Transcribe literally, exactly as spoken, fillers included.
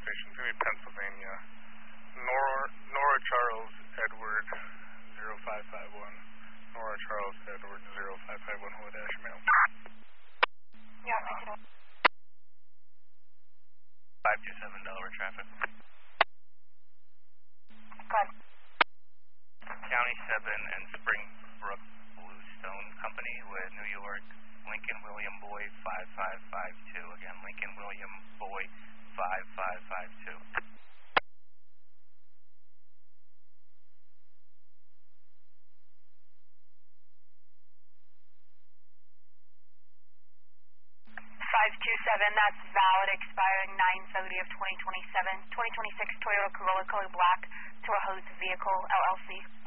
station, it's going to be Pennsylvania. Nora, Nora Charles Edward zero five five one. Nora Charles Edward zero five five one. Hold dash mail. Yeah, pick it up. five two seven Delaware traffic. Go ahead. County seven and Springbrook Bluestone Company with New York. Lincoln William Boy five five five two. Again, Lincoln William Boy five five five two. five two seven, that's valid, expiring nine thirty of twenty twenty-seven. twenty twenty-six Toyota Corolla color black to a host vehicle, L L C.